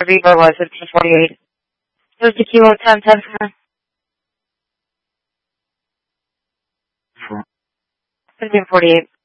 Reaper was 1548. There's the kilo 1010 for 1548.